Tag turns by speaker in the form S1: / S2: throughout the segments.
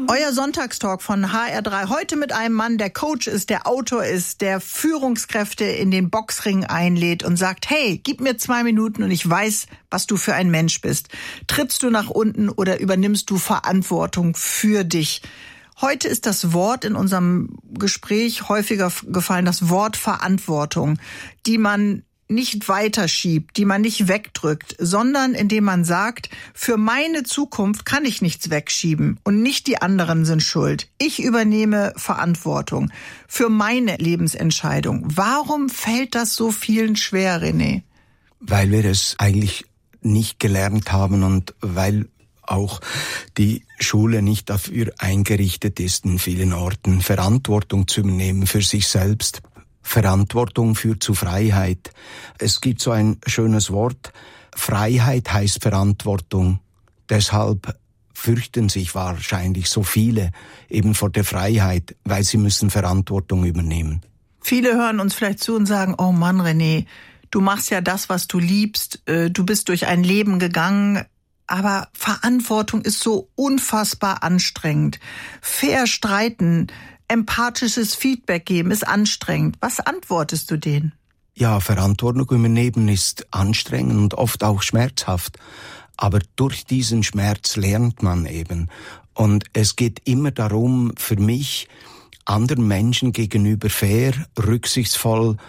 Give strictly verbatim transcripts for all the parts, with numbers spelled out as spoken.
S1: Euer Sonntagstalk von H R drei. Heute mit einem Mann, der Coach ist, der Autor ist, der Führungskräfte in den Boxring einlädt und sagt, hey, gib mir zwei Minuten und ich weiß, was du für ein Mensch bist. Trittst du nach unten oder übernimmst du Verantwortung für dich? Heute ist das Wort in unserem Gespräch häufiger gefallen, das Wort Verantwortung, die man nicht weiterschiebt, die man nicht wegdrückt, sondern indem man sagt, für meine Zukunft kann ich nichts wegschieben und nicht die anderen sind schuld. Ich übernehme Verantwortung für meine Lebensentscheidung. Warum fällt das so vielen schwer, René?
S2: Weil wir es eigentlich nicht gelernt haben und weil auch die Schule nicht dafür eingerichtet ist, in vielen Orten Verantwortung zu übernehmen für sich selbst. Verantwortung führt zu Freiheit. Es gibt so ein schönes Wort, Freiheit heißt Verantwortung. Deshalb fürchten sich wahrscheinlich so viele eben vor der Freiheit, weil sie müssen Verantwortung übernehmen.
S1: Viele hören uns vielleicht zu und sagen, oh Mann, René, du machst ja das, was du liebst, du bist durch ein Leben gegangen, aber Verantwortung ist so unfassbar anstrengend. Fair streiten, empathisches Feedback geben ist anstrengend. Was antwortest du denen?
S2: Ja, Verantwortung übernehmen ist anstrengend und oft auch schmerzhaft. Aber durch diesen Schmerz lernt man eben. Und es geht immer darum, für mich, anderen Menschen gegenüber fair, rücksichtsvoll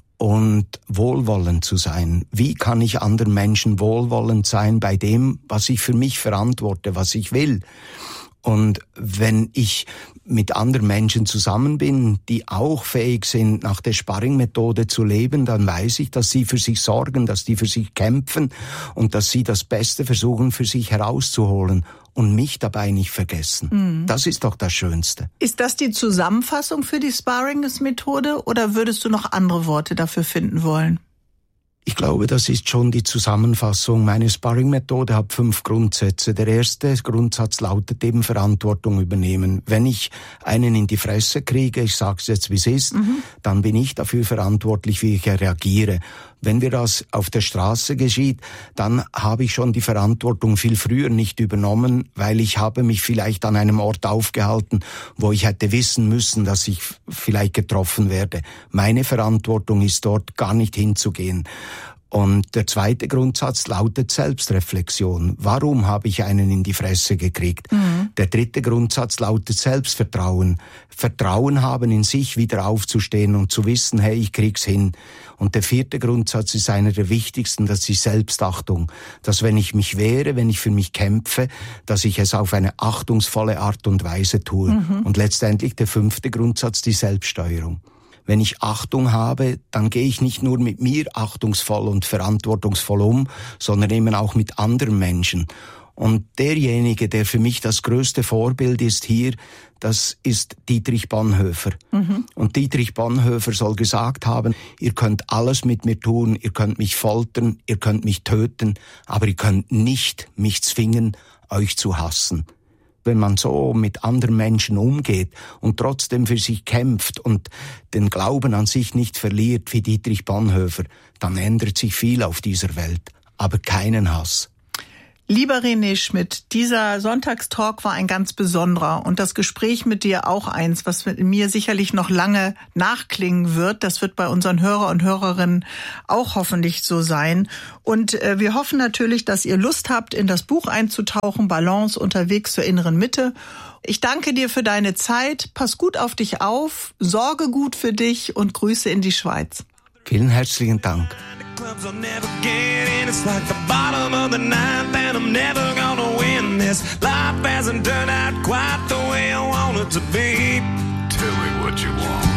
S2: und wohlwollend zu sein. Wie kann ich anderen Menschen wohlwollend sein bei dem, was ich für mich verantworte, was ich will? Und wenn ich mit anderen Menschen zusammen bin, die auch fähig sind, nach der Sparring-Methode zu leben, dann weiß ich, dass sie für sich sorgen, dass die für sich kämpfen und dass sie das Beste versuchen, für sich herauszuholen und mich dabei nicht vergessen. Mhm. Das ist doch das Schönste.
S1: Ist das die Zusammenfassung für die Sparring-Methode oder würdest du noch andere Worte dafür finden wollen?
S2: Ich glaube, das ist schon die Zusammenfassung. Meine Sparring-Methode hat fünf Grundsätze. Der erste Grundsatz lautet eben Verantwortung übernehmen. Wenn ich einen in die Fresse kriege, ich sage es jetzt wie es ist, mhm. dann bin ich dafür verantwortlich, wie ich reagiere. Wenn mir das auf der Straße geschieht, dann habe ich schon die Verantwortung viel früher nicht übernommen, weil ich habe mich vielleicht an einem Ort aufgehalten, wo ich hätte wissen müssen, dass ich vielleicht getroffen werde. Meine Verantwortung ist dort gar nicht hinzugehen. Und der zweite Grundsatz lautet Selbstreflexion. Warum habe ich einen in die Fresse gekriegt? Mhm. Der dritte Grundsatz lautet Selbstvertrauen. Vertrauen haben in sich, wieder aufzustehen und zu wissen, hey, ich krieg's hin. Und der vierte Grundsatz ist einer der wichtigsten, das ist Selbstachtung. Dass wenn ich mich wehre, wenn ich für mich kämpfe, dass ich es auf eine achtungsvolle Art und Weise tue. Mhm. Und letztendlich der fünfte Grundsatz, die Selbststeuerung. Wenn ich Achtung habe, dann gehe ich nicht nur mit mir achtungsvoll und verantwortungsvoll um, sondern eben auch mit anderen Menschen. Und derjenige, der für mich das größte Vorbild ist hier, das ist Dietrich Bonhoeffer. Mhm. Und Dietrich Bonhoeffer soll gesagt haben, ihr könnt alles mit mir tun, ihr könnt mich foltern, ihr könnt mich töten, aber ihr könnt nicht mich zwingen, euch zu hassen. Wenn man so mit anderen Menschen umgeht und trotzdem für sich kämpft und den Glauben an sich nicht verliert wie Dietrich Bonhoeffer, dann ändert sich viel auf dieser Welt, aber keinen Hass.
S1: Lieber René Schmidt, dieser Sonntagstalk war ein ganz besonderer und das Gespräch mit dir auch eins, was mit mir sicherlich noch lange nachklingen wird. Das wird bei unseren Hörer und Hörerinnen auch hoffentlich so sein. Und äh, wir hoffen natürlich, dass ihr Lust habt, in das Buch einzutauchen, Balance unterwegs zur inneren Mitte. Ich danke dir für deine Zeit. Pass gut auf dich auf, sorge gut für dich und Grüße in die Schweiz.
S2: Vielen herzlichen Dank.
S3: Clubs I'll never get in. It's like the bottom of the ninth, and I'm never gonna win this. Life hasn't turned out quite the way I want it to be. Tell me what you want.